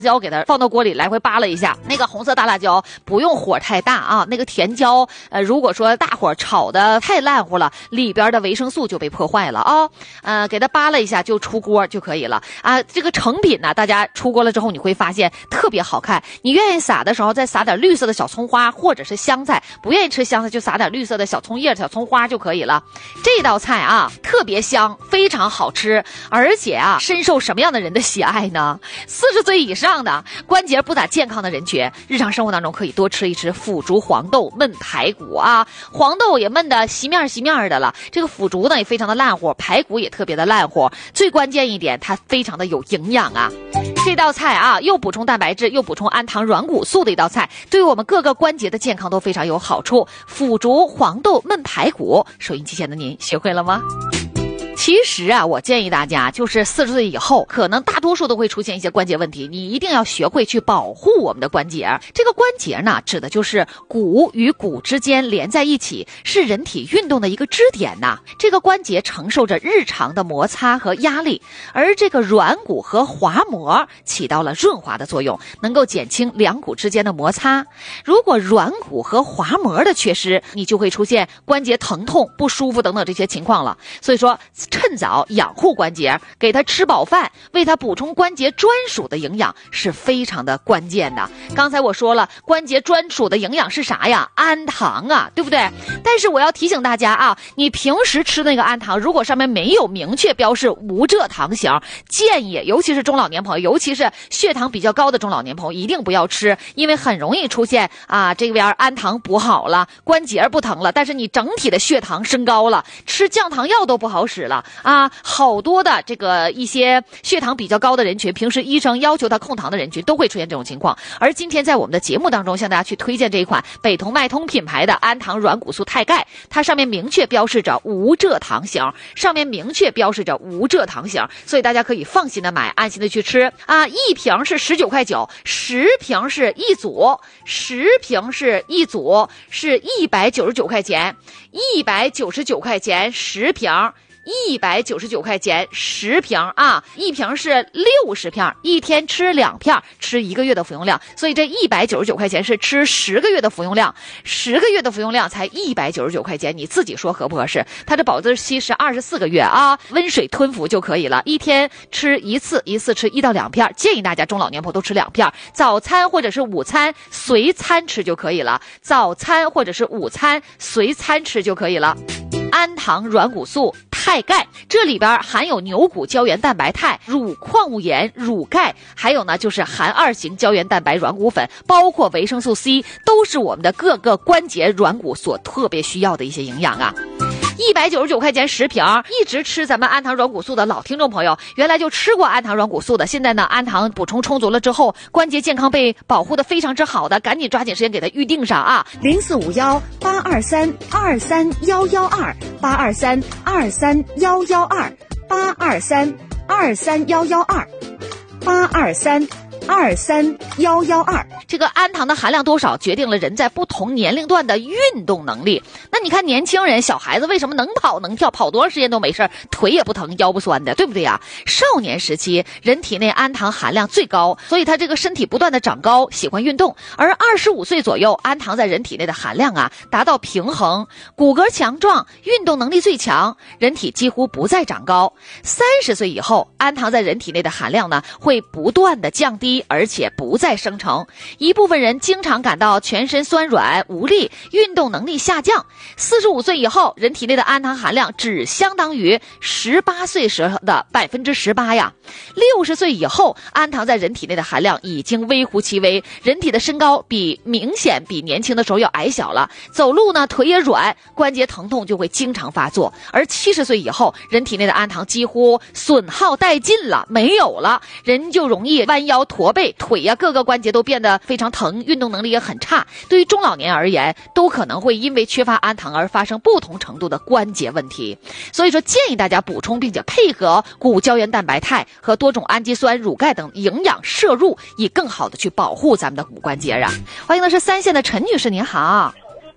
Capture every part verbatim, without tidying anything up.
椒给它放到锅里来回扒拉一下，那个红色大辣椒不用火太大啊，那个甜椒呃，如果说大火炒的太烂乎了，里边的维生素就被破坏了啊，呃，给它扒拉一下就出锅就可以了啊。这个成品呢，大家出锅了之后你会发现特别好看，你愿意撒的时候再撒点绿色的小葱花或者是香菜，不愿意吃香菜就撒点绿色的小葱叶小葱花就可以了。这道菜啊特别香，非常好吃，而且啊深受什么样的人的喜爱呢？四十岁以上的关节不咋健康的人群，日常生活当中可以多吃一吃腐竹黄豆焖排骨啊，黄豆也焖的稀面稀面的了，这个腐竹呢也非常的烂乎，排骨也特别的烂乎，最关键一点它非常的有营养啊。这道菜啊又补充蛋白质又补充氨糖软骨素的一道菜，对于我们各个关节的健康都非常有好处。腐竹黄豆焖排骨，收音机前的您学会了吗？其实啊，我建议大家就是四十岁以后，可能大多数都会出现一些关节问题，你一定要学会去保护我们的关节。这个关节呢，指的就是骨与骨之间连在一起，是人体运动的一个支点呐。这个关节承受着日常的摩擦和压力，而这个软骨和滑膜起到了润滑的作用，能够减轻两骨之间的摩擦。如果软骨和滑膜的缺失，你就会出现关节疼痛、不舒服等等这些情况了。所以说，趁早养护关节，给它吃饱饭，为它补充关节专属的营养是非常的关键的。刚才我说了，关节专属的营养是啥呀？氨糖啊，对不对？但是我要提醒大家啊，你平时吃那个氨糖，如果上面没有明确标示无蔗糖型，建议尤其是中老年朋友，尤其是血糖比较高的中老年朋友一定不要吃，因为很容易出现啊这边氨糖补好了，关节不疼了，但是你整体的血糖升高了，吃降糖药都不好使了啊，好多的这个一些血糖比较高的人群，平时医生要求他控糖的人群都会出现这种情况。而今天在我们的节目当中向大家去推荐这一款北通脉通品牌的氨糖软骨素钛钙，它上面明确标示着无蔗糖型，上面明确标示着无蔗糖型，所以大家可以放心的买，安心的去吃啊。一瓶是十九块九，十瓶是一组，十瓶是一组是一百九十九块钱，一百九十九块钱十瓶。一百九十九块钱十瓶啊，一瓶是六十片，一天吃两片，吃一个月的服用量，所以这一百九十九块钱是吃十个月的服用量，十个月的服用量才一百九十九块钱，你自己说合不合适？它的保质期是二十四个月啊，温水吞服就可以了，一天吃一次，一次吃一到两片，建议大家中老年朋友都吃两片，早餐或者是午餐随餐吃就可以了，早餐或者是午餐随餐吃就可以了。氨糖软骨素钛钙，这里边含有牛骨胶原蛋白肽、乳矿物盐、乳钙，还有呢就是含二型胶原蛋白软骨粉，包括维生素 C， 都是我们的各个关节软骨所特别需要的一些营养啊。一百九十九块钱十瓶，一直吃咱们氨糖软骨素的老听众朋友，原来就吃过氨糖软骨素的，现在呢氨糖补充充足了之后，关节健康被保护的非常之好的，赶紧抓紧时间给它预定上啊！ 零四五幺八二三二三幺幺二八二三二三幺幺二八二三二三幺幺二八二三二三幺幺二。 这个氨糖的含量多少决定了人在不同年龄段的运动能力。那你看年轻人小孩子为什么能跑能跳，跑多长时间都没事，腿也不疼腰不酸的，对不对呀？少年时期人体内氨糖含量最高，所以他这个身体不断的长高，喜欢运动。而二十五岁左右氨糖在人体内的含量啊达到平衡，骨骼强壮，运动能力最强，人体几乎不再长高。三十岁以后氨糖在人体内的含量呢会不断的降低，而且不再生成。一部分人经常感到全身酸软无力，运动能力下降。四十五岁以后人体内的氨糖含量只相当于十八岁时的百分之十八呀。六十岁以后氨糖在人体内的含量已经微乎其微，人体的身高比明显比年轻的时候要矮小了，走路呢腿也软，关节疼痛就会经常发作。而七十岁以后人体内的氨糖几乎损耗殆尽了，没有了，人就容易弯腰驼背，腿呀、啊、各个关节都变得非常疼，运动能力也很差。对于中老年而言，都可能会因为缺乏氨糖而发生不同程度的关节问题。所以说建议大家补充并且配合骨胶原蛋白肽和多种氨基酸、乳钙等营养摄入，以更好的去保护咱们的骨关节啊。欢迎的是三线的陈女士，您好。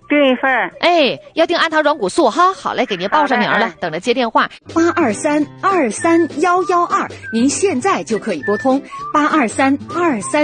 订一份儿。 哎，要订氨糖软骨素哈。好嘞，给您报上名了，等着接电话。 八二三二三幺幺二，您现在就可以拨通八二三二三。